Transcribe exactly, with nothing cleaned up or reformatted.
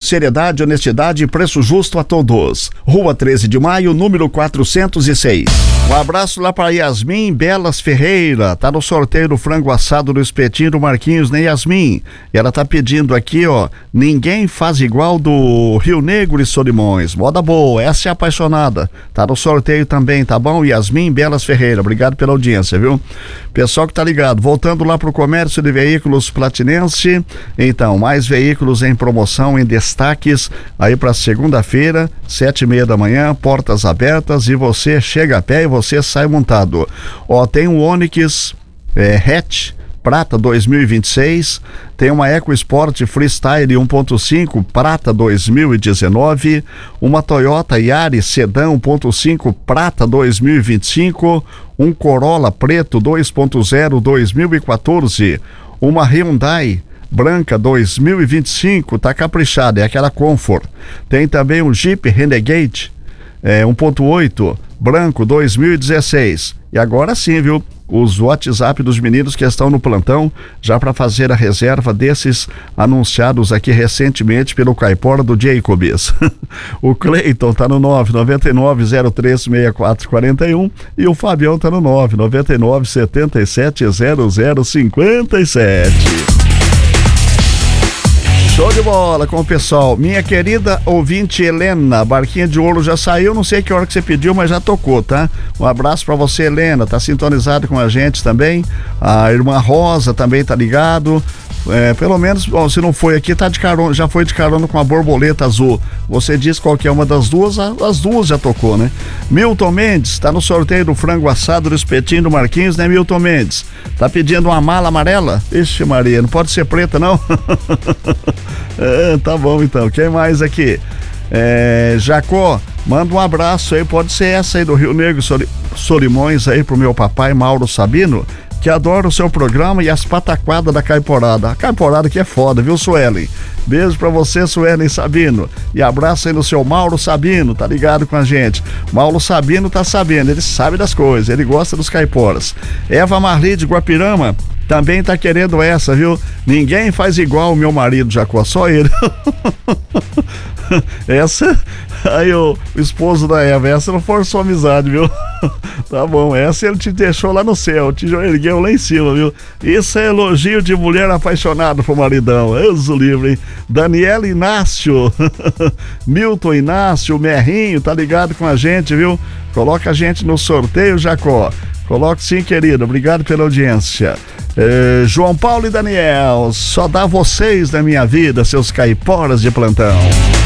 seriedade, honestidade e preço justo a todos. Rua treze de maio, número quatrocentos e seis. Um abraço lá para Yasmin Belas Ferreira, tá no sorteio do frango assado do espetinho do Marquinhos, né, Yasmin? E ela tá pedindo aqui, ó, ninguém faz igual do Rio Negro e Solimões. Moda boa, essa é apaixonada. Tá no sorteio também, tá bom? Yasmin Belas Ferreira, obrigado pela audiência, viu? Pessoal que tá ligado, voltando lá pro comércio de veículos Platinense, então, mais veículos em promoção, em destaques, aí para segunda-feira, sete e meia da manhã, portas abertas e você chega a pé e você sai montado. Ó, tem um Onix é, hatch prata dois mil e vinte e seis, tem uma EcoSport Freestyle um ponto cinco prata dois mil e dezenove, uma Toyota Yaris Sedan um ponto cinco prata dois mil e vinte e cinco, um Corolla preto dois ponto zero dois mil e quatorze, uma Hyundai branca dois mil e vinte e cinco, tá caprichada, é aquela Comfort. Tem também um Jeep Renegade é, um ponto oito branco dois mil e dezesseis. E agora sim, viu? Os WhatsApp dos meninos que estão no plantão já para fazer a reserva desses anunciados aqui recentemente pelo Caipora do Jacobs. O Cleiton tá no nove nove nove zero três seis quatro quatro um e o Fabião tá no nove nove nove sete sete zero zero cinco sete. Show de bola com o pessoal. Minha querida ouvinte Helena, Barquinha de Ouro já saiu, não sei que hora que você pediu, mas já tocou, tá? Um abraço pra você, Helena, tá sintonizado com a gente também. A irmã Rosa também tá ligado. É, pelo menos, bom, se não foi aqui, tá de carona, já foi de carona com a borboleta azul. Você diz qual que é uma das duas, as duas já tocou, né? Milton Mendes, tá no sorteio do frango assado do espetinho do Marquinhos, né, Milton Mendes? Tá pedindo uma mala amarela? Ixi, Maria, não pode ser preta, não? É, tá bom, então. Quem mais aqui? É, Jacó, manda um abraço aí, pode ser essa aí do Rio Negro Solimões aí pro meu papai Mauro Sabino, que adora o seu programa e as pataquadas da Caiporada. A Caiporada aqui é foda, viu, Suelen? Beijo pra você, Suelen Sabino. E abraço aí no seu Mauro Sabino, tá ligado com a gente? Mauro Sabino tá sabendo, ele sabe das coisas, ele gosta dos caiporas. Eva Marli de Guapirama também tá querendo essa, viu? Ninguém faz igual o meu marido, Jacó, só ele. Essa, aí o, o esposo da Eva, essa não forçou amizade, viu? Tá bom, essa ele te deixou lá no céu, te ergueu lá em cima, viu? Isso é elogio de mulher apaixonada pro maridão, Deus o livre, hein? Daniela Inácio, Milton Inácio, Merrinho, tá ligado com a gente, viu? Coloca a gente no sorteio, Jacó. Coloque sim, querido, obrigado pela audiência. É, João Paulo e Daniel, só dá vocês na minha vida, seus caiporas de plantão.